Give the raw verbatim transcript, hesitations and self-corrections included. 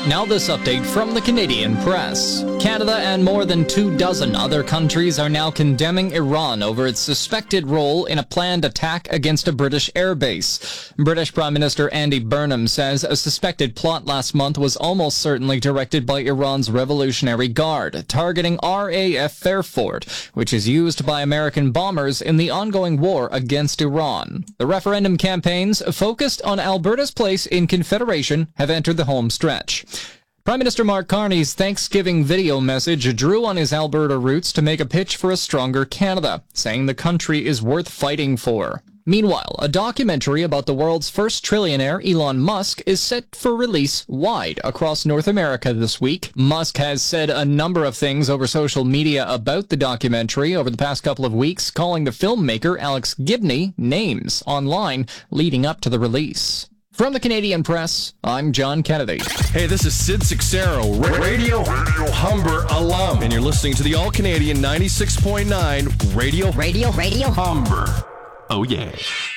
Now this update from the Canadian press. Canada and more than two dozen other countries are now condemning Iran over its suspected role in a planned attack against a British airbase. British Prime Minister Andy Burnham says a suspected plot last month was almost certainly directed by Iran's Revolutionary Guard, targeting R A F Fairford, which is used by American bombers in the ongoing war against Iran. The referendum campaigns focused on Alberta's place in Confederation have entered the home stretch. Prime Minister Mark Carney's Thanksgiving video message drew on his Alberta roots to make a pitch for a stronger Canada, saying the country is worth fighting for. Meanwhile, a documentary about the world's first trillionaire, Elon Musk, is set for release wide across North America this week. Musk has said a number of things over social media about the documentary over the past couple of weeks, calling the filmmaker, Alex Gibney, names online leading up to the release. From the Canadian Press, I'm John Kennedy. Hey, this is Sid Sixero, Radio, Radio Humber alum, and you're listening to the All-Canadian ninety-six point nine Radio, Radio, Radio Humber. Oh, yeah.